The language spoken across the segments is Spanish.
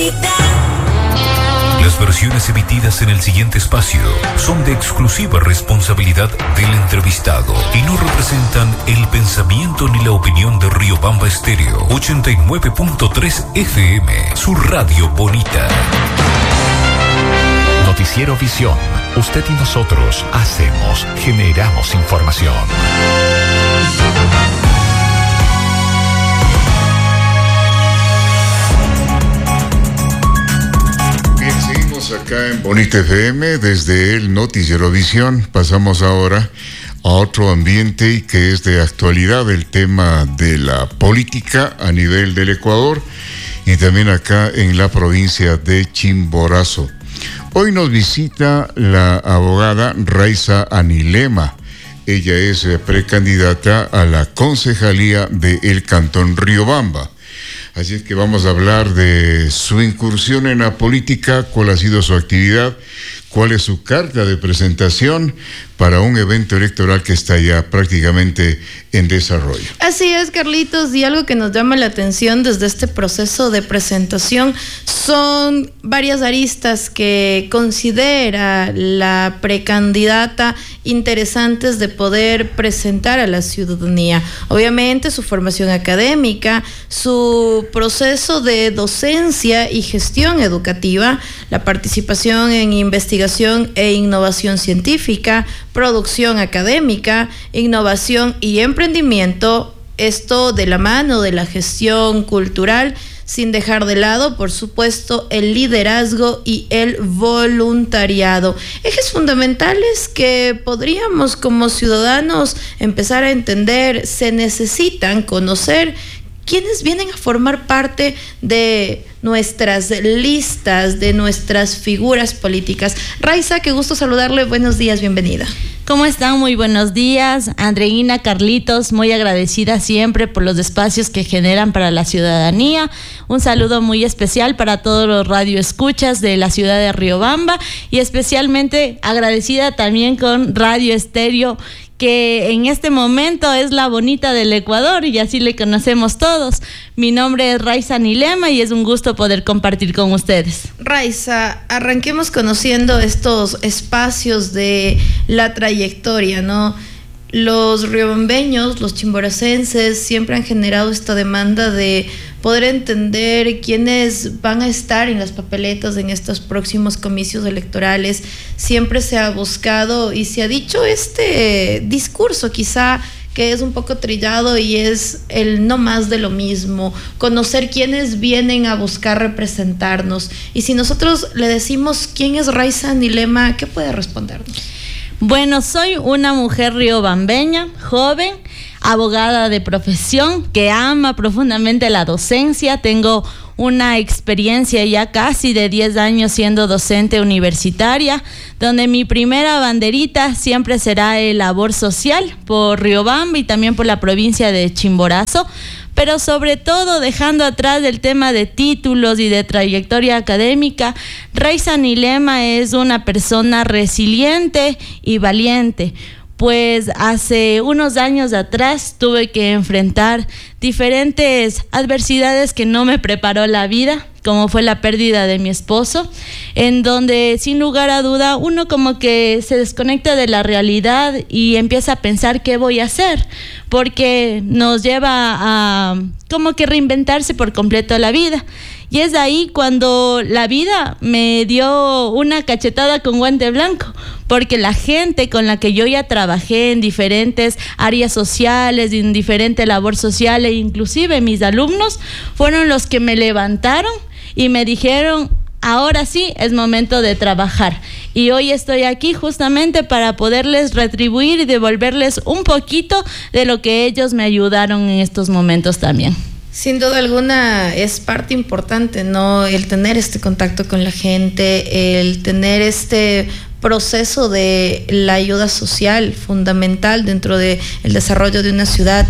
Las versiones emitidas en el siguiente espacio son de exclusiva responsabilidad del entrevistado y no representan el pensamiento ni la opinión de Riobamba Estéreo 89.3 FM, su radio bonita. Noticiero Visión. Usted y nosotros generamos información. Acá en Bonita FM, desde el Noticiero Visión, pasamos ahora a otro ambiente que es de actualidad, el tema de la política a nivel del Ecuador y también acá en la provincia de Chimborazo. Hoy nos visita la abogada Raiza Anilema. Ella es precandidata a la concejalía del Cantón Riobamba. Así es que vamos a hablar de su incursión en la política, cuál ha sido su actividad, cuál es su carta de presentación para un evento electoral que está ya prácticamente en desarrollo. Así es, Carlitos, y algo que nos llama la atención desde este proceso de presentación son varias aristas que considera la precandidata interesantes de poder presentar a la ciudadanía. Obviamente su formación académica, su proceso de docencia y gestión educativa, la participación en investigación e innovación científica, producción académica, innovación y emprendimiento, esto de la mano de la gestión cultural, sin dejar de lado, por supuesto, el liderazgo y el voluntariado. Ejes fundamentales que podríamos como ciudadanos empezar a entender, se necesitan conocer quienes vienen a formar parte de nuestras listas, de nuestras figuras políticas. Raiza, qué gusto saludarle, buenos días, bienvenida. ¿Cómo están? Muy buenos días, Andreina, Carlitos, muy agradecida siempre por los espacios que generan para la ciudadanía. Un saludo muy especial para todos los radioescuchas de la ciudad de Riobamba y especialmente agradecida también con Radio Estéreo, que en este momento es la bonita del Ecuador y así le conocemos todos. Mi nombre es Raiza Anilema y es un gusto poder compartir con ustedes. Raiza, arranquemos conociendo estos espacios de la trayectoria, ¿no? Los riobambeños, los chimboracenses siempre han generado esta demanda de poder entender quiénes van a estar en las papeletas en estos próximos comicios electorales. Siempre se ha buscado y se ha dicho este discurso quizá que es un poco trillado y es el no más de lo mismo, conocer quiénes vienen a buscar representarnos. Y si nosotros le decimos quién es Raiza Anilema, ¿qué puede respondernos? Bueno, soy una mujer riobambeña, joven, abogada de profesión, que ama profundamente la docencia. Tengo una experiencia ya casi de 10 años siendo docente universitaria, donde mi primera banderita siempre será el labor social por Riobamba y también por la provincia de Chimborazo, pero sobre todo dejando atrás el tema de títulos y de trayectoria académica. Raiza Anilema es una persona resiliente y valiente, pues hace unos años atrás tuve que enfrentar diferentes adversidades que no me preparó la vida, como fue la pérdida de mi esposo, en donde sin lugar a duda uno como que se desconecta de la realidad y empieza a pensar qué voy a hacer, porque nos lleva a como que reinventarse por completo la vida. Y es ahí cuando la vida me dio una cachetada con guante blanco, porque la gente con la que yo ya trabajé en diferentes áreas sociales, en diferente labor social e inclusive mis alumnos, fueron los que me levantaron y me dijeron, ahora sí es momento de trabajar. Y hoy estoy aquí justamente para poderles retribuir y devolverles un poquito de lo que ellos me ayudaron en estos momentos también. Sin duda alguna es parte importante, ¿no? El tener este contacto con la gente, el tener este proceso de la ayuda social fundamental dentro del desarrollo de una ciudad.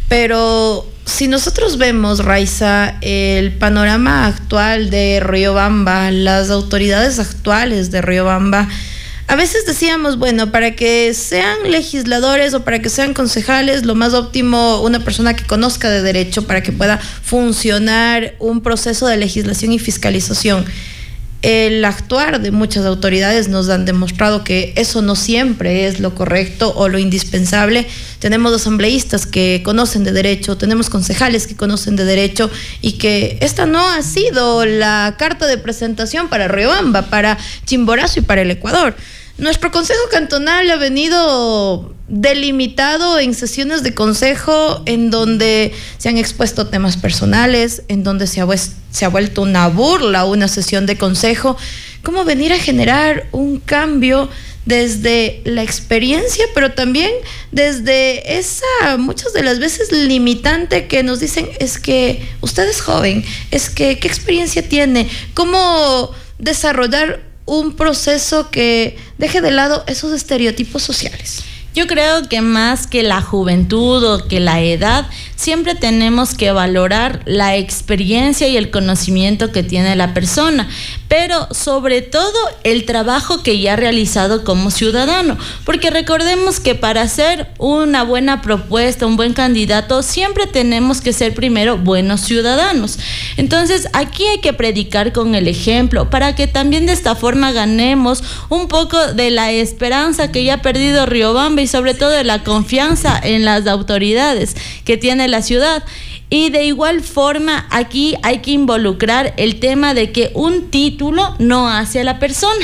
Pero si nosotros vemos, Raiza, el panorama actual de Riobamba, las autoridades actuales de Riobamba, A veces decíamos, bueno, para que sean legisladores o para que sean concejales, lo más óptimo, una persona que conozca de derecho para que pueda funcionar un proceso de legislación y fiscalización. El actuar de muchas autoridades nos han demostrado que eso no siempre es lo correcto o lo indispensable. Tenemos asambleístas que conocen de derecho, tenemos concejales que conocen de derecho, y que esta no ha sido la carta de presentación para Riobamba, para Chimborazo y para el Ecuador. Nuestro Consejo Cantonal ha venido delimitado en sesiones de consejo en donde se han expuesto temas personales, en donde se ha vuelto una burla una sesión de consejo. ¿Cómo venir a generar un cambio desde la experiencia, pero también desde esa, muchas de las veces, limitante que nos dicen, es que usted es joven, es que ¿qué experiencia tiene? ¿Cómo desarrollar un proceso que deje de lado esos estereotipos sociales? Yo creo que más que la juventud o que la edad, siempre tenemos que valorar la experiencia y el conocimiento que tiene la persona, pero sobre todo el trabajo que ya ha realizado como ciudadano, porque recordemos que para hacer una buena propuesta, un buen candidato, siempre tenemos que ser primero buenos ciudadanos. Entonces aquí hay que predicar con el ejemplo, para que también de esta forma ganemos un poco de la esperanza que ya ha perdido Riobamba, y sobre todo de la confianza en las autoridades que tiene la ciudad. Y de igual forma, aquí hay que involucrar el tema de que un título no hace a la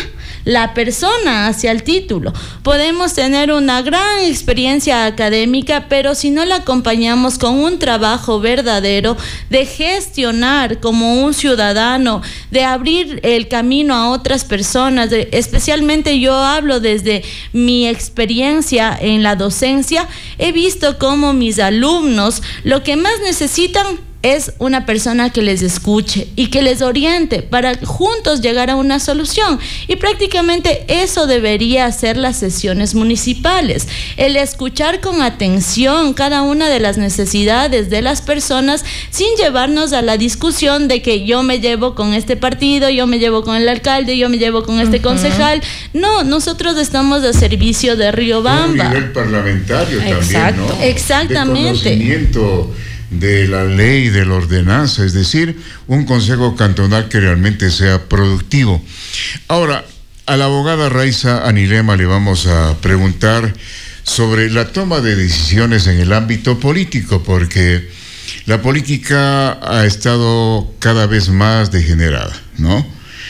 persona hace al título. Podemos tener una gran experiencia académica, pero si no la acompañamos con un trabajo verdadero de gestionar como un ciudadano, de abrir el camino a otras personas, especialmente yo hablo desde mi experiencia en la docencia, he visto cómo mis alumnos lo que más necesitan es una persona que les escuche y que les oriente para juntos llegar a una solución. Y prácticamente eso debería ser las sesiones municipales, el escuchar con atención cada una de las necesidades de las personas, sin llevarnos a la discusión de que yo me llevo con este partido, yo me llevo con el alcalde, yo me llevo con este concejal. No, nosotros estamos a servicio de Riobamba. A nivel parlamentario Exacto. también, ¿no? Exactamente. De conocimiento de la ley, de la ordenanza, es decir, un consejo cantonal que realmente sea productivo. Ahora, a la abogada Raiza Anilema le vamos a preguntar sobre la toma de decisiones en el ámbito político, porque la política ha estado cada vez más degenerada, ¿no?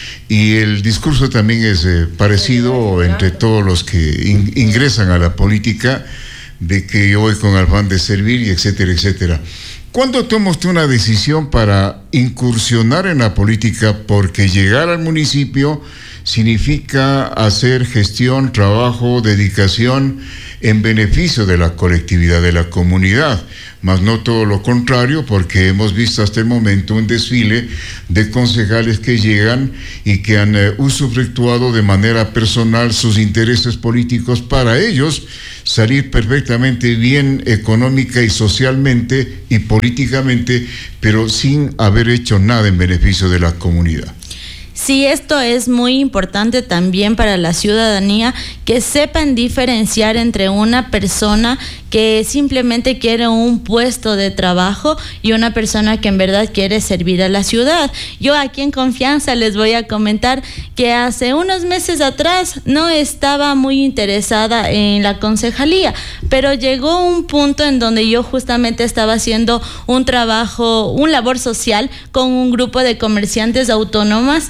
Y el discurso también es parecido entre todos los que ingresan a la política, de que yo voy con afán de servir, y etcétera, etcétera. ¿Cuándo toma usted una decisión para incursionar en la política? Porque llegar al municipio significa hacer gestión, trabajo, dedicación en beneficio de la colectividad, de la comunidad, más no todo lo contrario, porque hemos visto hasta el momento un desfile de concejales que llegan y que han usufructuado de manera personal sus intereses políticos para ellos salir perfectamente bien económica y socialmente y políticamente, pero sin haber hecho nada en beneficio de la comunidad. Sí, esto es muy importante también para la ciudadanía, que sepan diferenciar entre una persona que simplemente quiere un puesto de trabajo y una persona que en verdad quiere servir a la ciudad. Yo aquí en confianza les voy a comentar que hace unos meses atrás no estaba muy interesada en la concejalía, pero llegó un punto en donde yo justamente estaba haciendo un trabajo, un labor social con un grupo de comerciantes autónomas,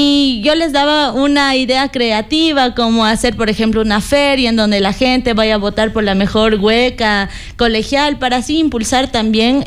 y yo les daba una idea creativa, como hacer, por ejemplo, una feria en donde la gente vaya a votar por la mejor hueca colegial, para así impulsar también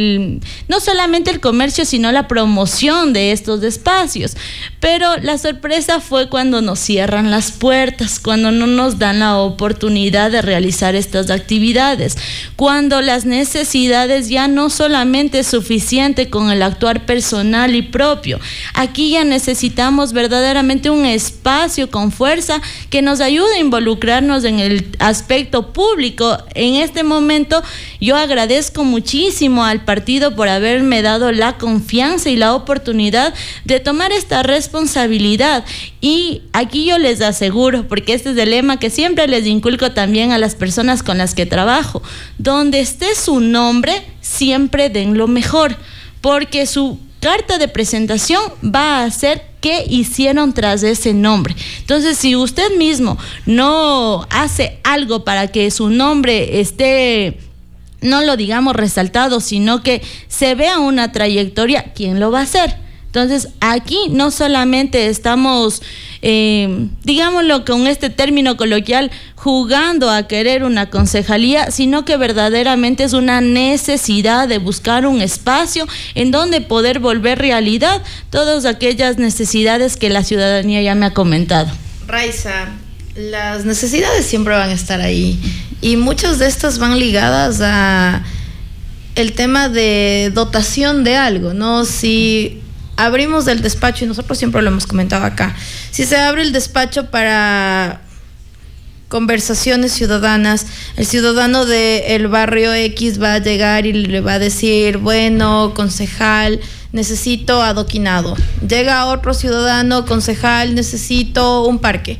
no solamente el comercio, sino la promoción de estos espacios. Pero la sorpresa fue cuando nos cierran las puertas, cuando no nos dan la oportunidad de realizar estas actividades, cuando las necesidades ya no solamente es suficiente con el actuar personal y propio. Aquí ya necesitamos necesitamos verdaderamente un espacio con fuerza que nos ayude a involucrarnos en el aspecto público. En este momento yo agradezco muchísimo al partido por haberme dado la confianza y la oportunidad de tomar esta responsabilidad. Y aquí yo les aseguro, porque este es el lema que siempre les inculco también a las personas con las que trabajo: donde esté su nombre, siempre den lo mejor, porque su carta de presentación va a ser qué hicieron tras ese nombre. Entonces, si usted mismo no hace algo para que su nombre esté, no lo digamos resaltado, sino que se vea una trayectoria, ¿quién lo va a hacer? Entonces, aquí no solamente estamos, digámoslo con este término coloquial, jugando a querer una concejalía, sino que verdaderamente es una necesidad de buscar un espacio en donde poder volver realidad todas aquellas necesidades que la ciudadanía ya me ha comentado. Raiza, las necesidades siempre van a estar ahí y muchas de estas van ligadas a el tema de dotación de algo, ¿no? Si abrimos el despacho, y nosotros siempre lo hemos comentado acá, si se abre el despacho para conversaciones ciudadanas, el ciudadano del barrio X va a llegar y le va a decir, bueno, concejal, necesito adoquinado. Llega otro ciudadano, concejal, necesito un parque.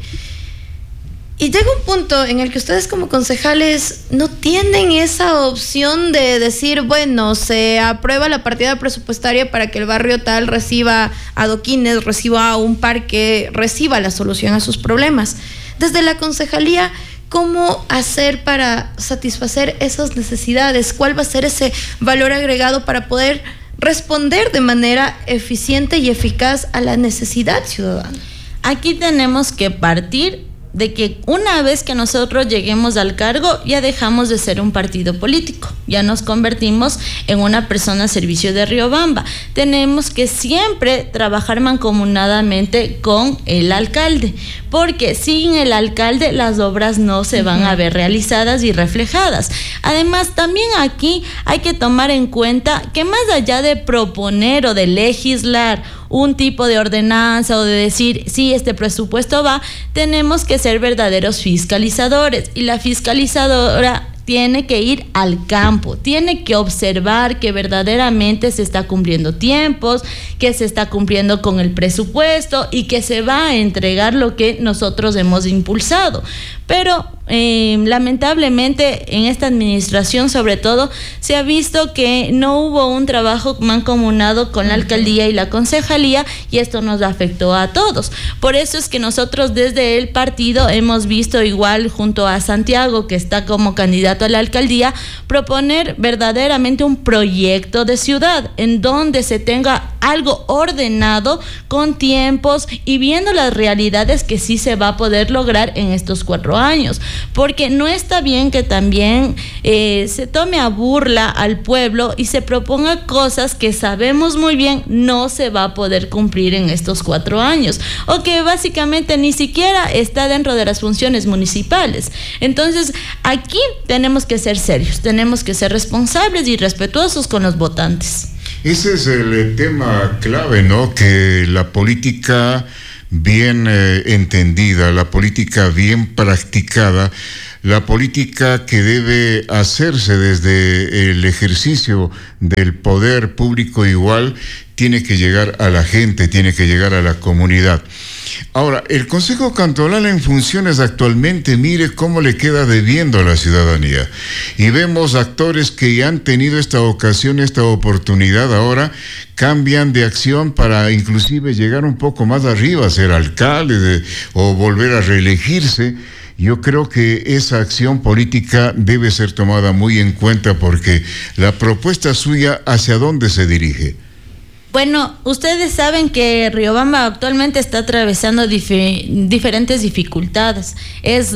Y llega un punto en el que ustedes como concejales no tienen esa opción de decir, bueno, se aprueba la partida presupuestaria para que el barrio tal reciba adoquines, reciba un parque, reciba la solución a sus problemas. Desde la concejalía, ¿cómo hacer para satisfacer esas necesidades? ¿Cuál va a ser ese valor agregado para poder responder de manera eficiente y eficaz a la necesidad ciudadana? Aquí tenemos que partir de que una vez que nosotros lleguemos al cargo, ya dejamos de ser un partido político, ya nos convertimos en una persona a servicio de Riobamba. Tenemos que siempre trabajar mancomunadamente con el alcalde, porque sin el alcalde las obras no se van a ver realizadas y reflejadas. Además, también aquí hay que tomar en cuenta que más allá de proponer o de legislar un tipo de ordenanza o de decir, sí, este presupuesto va, tenemos que ser verdaderos fiscalizadores, y la fiscalizadora tiene que ir al campo, tiene que observar que verdaderamente se está cumpliendo tiempos, que se está cumpliendo con el presupuesto y que se va a entregar lo que nosotros hemos impulsado. Pero lamentablemente en esta administración, sobre todo, se ha visto que no hubo un trabajo mancomunado con la alcaldía y la concejalía, y esto nos afectó a todos. Por eso es que nosotros desde el partido hemos visto, igual junto a Santiago, que está como candidato a la alcaldía, proponer verdaderamente un proyecto de ciudad en donde se tenga algo ordenado, con tiempos y viendo las realidades que sí se va a poder lograr en estos 4 años, porque no está bien que también se tome a burla al pueblo y se proponga cosas que sabemos muy bien no se va a poder cumplir en estos 4 años, o que básicamente ni siquiera está dentro de las funciones municipales. Entonces, aquí tenemos que ser serios, tenemos que ser responsables y respetuosos con los votantes. Ese es el tema clave, ¿no? Que la política bien entendida, la política bien practicada, la política que debe hacerse desde el ejercicio del poder público igual, tiene que llegar a la gente, tiene que llegar a la comunidad. Ahora, el Consejo Cantonal en funciones actualmente, mire cómo le queda debiendo a la ciudadanía. Y vemos actores que ya han tenido esta ocasión, esta oportunidad, ahora cambian de acción para inclusive llegar un poco más arriba, ser alcalde o volver a reelegirse. Yo creo que esa acción política debe ser tomada muy en cuenta, porque la propuesta suya, ¿hacia dónde se dirige? Bueno, ustedes saben que Riobamba actualmente está atravesando diferentes dificultades. Es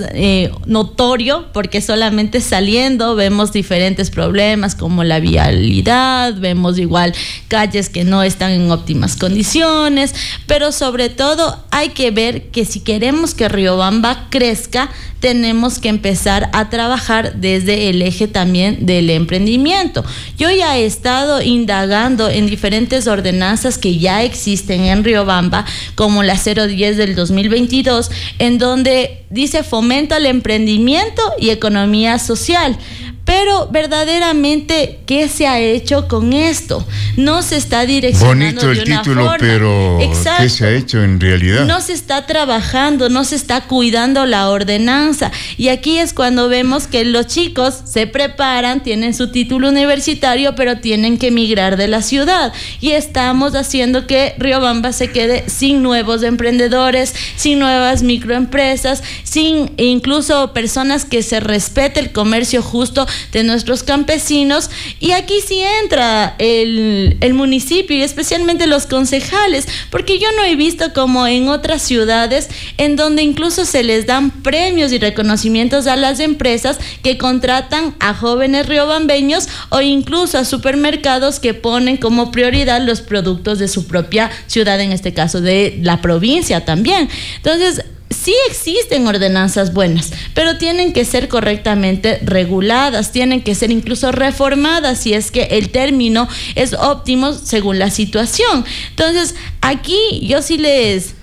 notorio porque solamente saliendo vemos diferentes problemas como la vialidad, vemos igual calles que no están en óptimas condiciones, pero sobre todo hay que ver que si queremos que Riobamba crezca, tenemos que empezar a trabajar desde el eje también del emprendimiento. Yo ya he estado indagando en diferentes ordenanzas que ya existen en Riobamba, como la 010 del 2022, en donde dice fomento al emprendimiento y economía social. Pero verdaderamente, ¿qué se ha hecho con esto? No se está direccionando bonito el de una título, forma. pero Exacto. ¿qué se ha hecho en realidad? No se está trabajando, no se está cuidando la ordenanza. Y aquí es cuando vemos que los chicos se preparan, tienen su título universitario, pero tienen que emigrar de la ciudad. Y estamos haciendo que Riobamba se quede sin nuevos emprendedores, sin nuevas microempresas, sin incluso personas que se respete el comercio justo de nuestros campesinos. Y aquí sí entra el municipio y especialmente los concejales, porque yo no he visto como en otras ciudades en donde incluso se les dan premios y reconocimientos a las empresas que contratan a jóvenes riobambeños o incluso a supermercados que ponen como prioridad los productos de su propia ciudad, en este caso de la provincia también. Entonces, sí existen ordenanzas buenas, pero tienen que ser correctamente reguladas, tienen que ser incluso reformadas si es que el término es óptimo según la situación. Entonces, aquí yo sí les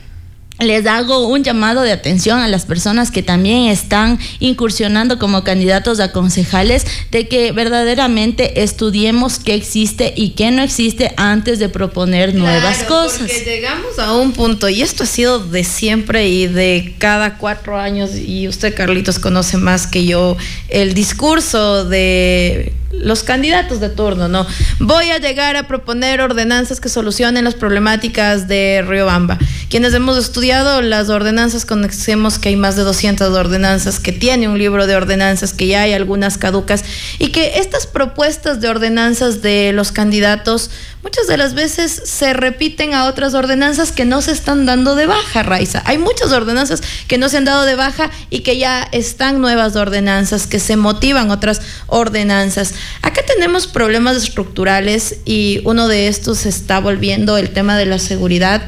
hago un llamado de atención a las personas que también están incursionando como candidatos a concejales, de que verdaderamente estudiemos qué existe y qué no existe antes de proponer nuevas cosas. Porque llegamos a un punto, y esto ha sido de siempre y de cada 4 años, y usted, Carlitos, conoce más que yo el discurso de los candidatos de turno, ¿no? Voy a llegar a proponer ordenanzas que solucionen las problemáticas de Riobamba. Quienes hemos estudiado las ordenanzas conocemos que hay más de 200 ordenanzas, que tiene un libro de ordenanzas, que ya hay algunas caducas, y que estas propuestas de ordenanzas de los candidatos muchas de las veces se repiten a otras ordenanzas que no se están dando de baja, Raiza. Hay muchas ordenanzas que no se han dado de baja y que ya están nuevas ordenanzas, que se motivan otras ordenanzas. Acá tenemos problemas estructurales y uno de estos se está volviendo el tema de la seguridad.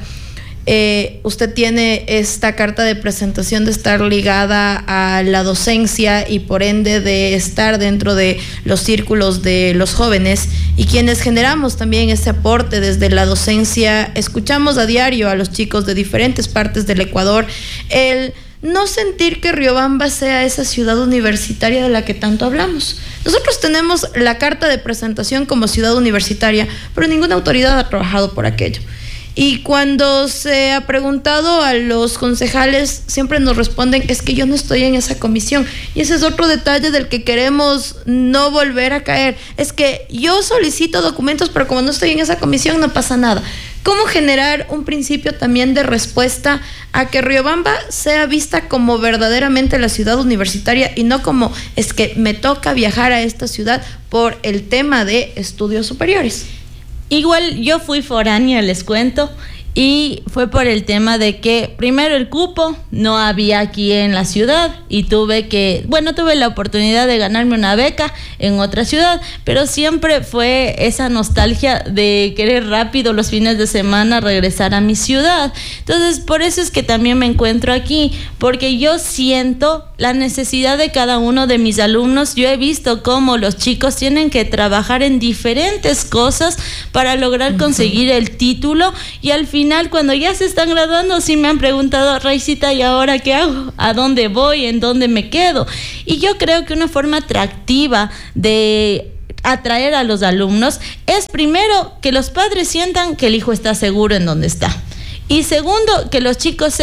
Usted tiene esta carta de presentación de estar ligada a la docencia y por ende de estar dentro de los círculos de los jóvenes, y quienes generamos también ese aporte desde la docencia, escuchamos a diario a los chicos de diferentes partes del Ecuador el no sentir que Riobamba sea esa ciudad universitaria de la que tanto hablamos. Nosotros tenemos la carta de presentación como ciudad universitaria, pero ninguna autoridad ha trabajado por aquello. Y cuando se ha preguntado a los concejales, siempre nos responden, es que yo no estoy en esa comisión. Y ese es otro detalle del que queremos no volver a caer. Es que yo solicito documentos, pero como no estoy en esa comisión, no pasa nada. ¿Cómo generar un principio también de respuesta a que Riobamba sea vista como verdaderamente la ciudad universitaria y no como es que me toca viajar a esta ciudad por el tema de estudios superiores? Igual yo fui foránea, les cuento, y fue por el tema de que primero el cupo no había aquí en la ciudad y tuve la oportunidad de ganarme una beca en otra ciudad, pero siempre fue esa nostalgia de querer rápido los fines de semana regresar a mi ciudad. Entonces, por eso es que también me encuentro aquí, porque yo siento la necesidad de cada uno de mis alumnos. Yo he visto cómo los chicos tienen que trabajar en diferentes cosas para lograr conseguir el título, y al final, cuando ya se están graduando, sí me han preguntado, Raicita, ¿y ahora qué hago? ¿A dónde voy? ¿En dónde me quedo? Y yo creo que una forma atractiva de atraer a los alumnos es primero que los padres sientan que el hijo está seguro en donde está, y segundo, que los chicos